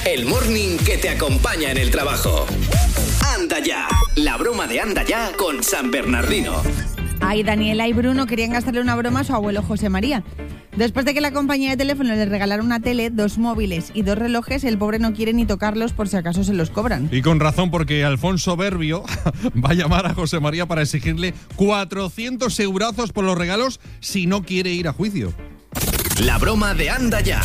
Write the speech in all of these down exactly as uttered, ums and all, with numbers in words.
el morning que te acompaña en el trabajo. Anda Ya, la broma de Anda Ya con San Bernardino. Ay, Daniela y Bruno querían gastarle una broma a su abuelo José María. Después de que la compañía de teléfono les regalara una tele, dos móviles y dos relojes, el pobre no quiere ni tocarlos por si acaso se los cobran. Y con razón, porque Alfonso Berbio va a llamar a José María para exigirle cuatrocientos eurazos por los regalos si no quiere ir a juicio. La broma de Anda Ya.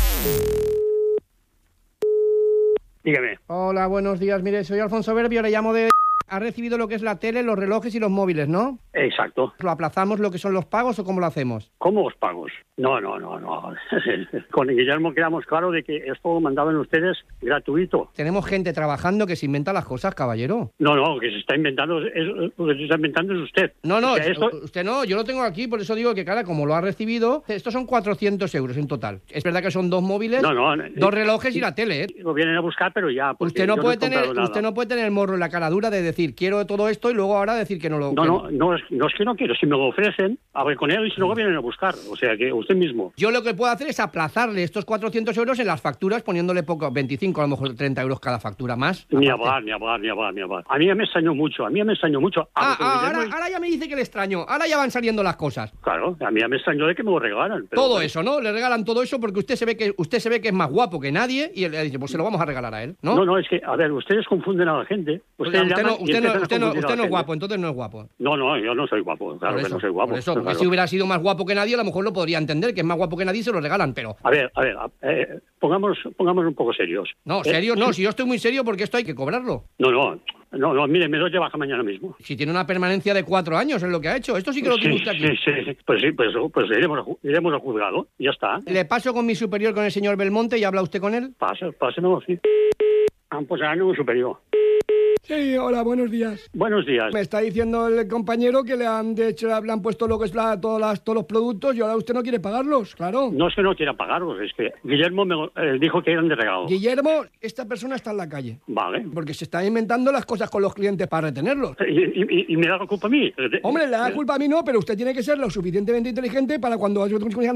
Dígame. Hola, buenos días. Mire, soy Alfonso Berbio, le llamo de... Ha recibido lo que es la tele, los relojes y los móviles, ¿no? Exacto. ¿Lo aplazamos lo que son los pagos o cómo lo hacemos? ¿Cómo os pagos? No, no, no, no. Con Guillermo quedamos claro de que esto lo mandaban ustedes gratuito. Tenemos gente trabajando que se inventa las cosas, caballero. No, no, que se está inventando, es, lo que se está inventando es usted. No, no, O sea, esto... usted no, yo lo tengo aquí, por eso digo que, cara, como lo ha recibido, estos son cuatrocientos euros en total. Es verdad que son dos móviles, no, no, dos relojes y la tele, ¿eh? Lo vienen a buscar, pero ya... Usted no, puede no tener, usted no puede tener el morro en la cara dura de decir, quiero todo esto y luego ahora decir que no lo... No, que no, no, no es, no es que no quiero. Si me lo ofrecen, hablé con él y si luego vienen a buscar. O sea, que usted mismo. Yo lo que puedo hacer es aplazarle estos cuatrocientos euros en las facturas, poniéndole poco, veinticinco, a lo mejor treinta euros cada factura más. Ni hablar, ni hablar, ni hablar, ni hablar. A mí ya me extrañó mucho, a mí ya me extrañó mucho. Ah, ah ahora, y... ahora ya me dice que le extraño, ahora ya van saliendo las cosas. Claro, a mí ya me extrañó de que me lo regalaran. Pero todo bueno. eso, ¿no? Le regalan todo eso porque usted se ve que usted se ve que es más guapo que nadie y él le dice, pues se lo vamos a regalar a él, ¿no? No, no, es que, a ver, ustedes confunden a la gente. Ustedes usted no, usted no, usted no, usted no es guapo, entonces no es guapo. No, no, yo no soy guapo, claro eso, que no soy guapo. Por eso, porque claro. Si hubiera sido más guapo que nadie, a lo mejor lo podría entender, que es más guapo que nadie y se lo regalan, pero... A ver, a ver, eh, pongamos, pongamos un poco serios. No, eh, serio, no, si yo estoy muy serio porque esto hay que cobrarlo. No, no, no, no, mire, me lo lleva mañana mismo. Si tiene una permanencia de cuatro años en lo que ha hecho, esto sí que lo sí, tiene usted aquí. Sí, sí, pues sí, pues, pues iremos, a, iremos al juzgado, ya está. Le paso con mi superior, con el señor Belmonte, y habla usted con él. Pasa, pásenlo, sí. Ah, pues ahora no, superior. Sí, hola, buenos días. Buenos días. Me está diciendo el compañero que le han de hecho, le han puesto lo que es la, todas las, todos los productos y ahora usted no quiere pagarlos, claro. No es que no quiera pagarlos, es que Guillermo me eh, dijo que eran de regalo. Guillermo, esta persona está en la calle. Vale. Porque se está inventando las cosas con los clientes para retenerlos. ¿Y, y, y me da la culpa a mí? Hombre, le da culpa a mí no, pero usted tiene que ser lo suficientemente inteligente para cuando...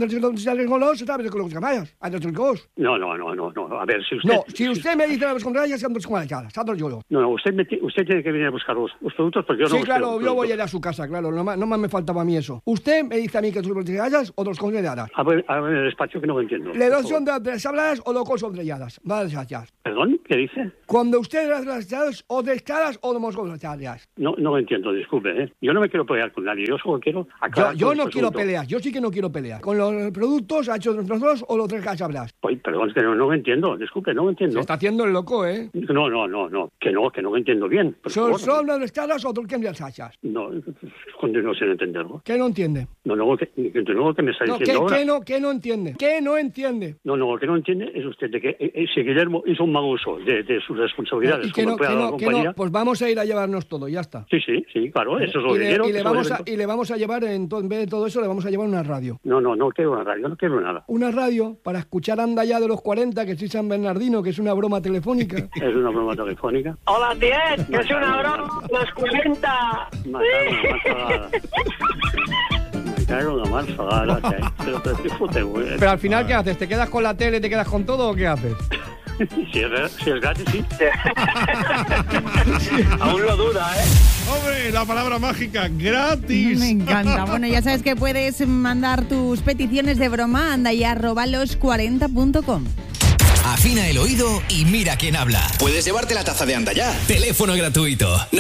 No, no, no, no, no. A ver, si usted... No, si usted me dice las contrarias, yo. No, no, usted, me, usted tiene que venir a buscar los, los productos porque yo no... Sí, claro, yo voy a ir a su casa, claro, no más, no más me faltaba a mí eso. Usted me dice a mí que tú hayas o dos consideradas. A ver, a ver, el despacho que no lo entiendo. ¿Le dos son de tres habladas o dos son trelladas? Vale, ya. ¿Perdón? ¿Qué dice? Cuando usted las trelladas o tres caras o dos consideradas. No, no lo entiendo, disculpe, ¿eh? Yo no me quiero pelear con nadie, yo solo quiero... Yo, yo no quiero pelear, yo sí que no quiero pelear. Con los productos, ha hecho los dos o los tres caras hablas. Oye, perdón, es que no, no lo entiendo, disculpe, no lo entiendo. Se está haciendo el loco, ¿eh? No, no, no, no, que no, que no lo entiendo bien. ¿Son, son las caras o dos que me hachas? No, continúo sin entenderlo. ¿Qué no entiende? No, no, que, que, no, que me está no, diciendo ¿qué, ahora. ¿qué no, ¿Qué no entiende? ¿Qué no entiende? No, no, lo que no entiende es usted de que eh, si Guillermo hizo un mal uso de, de sus responsabilidades ¿Y que como no, que empleado de no, la que compañía... no? Pues vamos a ir a llevarnos todo, ya está. Sí, sí, sí, claro, eso es lo y que le, quiero. Y le, vamos a, y le vamos a llevar, en, to, en vez de todo eso, le vamos a llevar una radio. No, no, no quiero una radio, no quiero nada. Una radio para escuchar Anda Ya de los cuarenta, que soy San Bernardino, que es una broma telefónica. Es una broma telefónica. Hola, diez, que es una broma los cuarenta. Me cago en la más fagada. Pero, pero, pero, pero, pero al final, ¿qué haces? ¿Te quedas con la tele, te quedas con todo o qué haces? Si es, si es gratis, sí. Aún lo duda, ¿eh? Hombre, la palabra mágica, gratis. Me encanta. Bueno, ya sabes que puedes mandar tus peticiones de broma a anda ya arroba los cuarenta punto com. Afina el oído y mira quién habla. Puedes llevarte la taza de Anda Ya. Teléfono gratuito.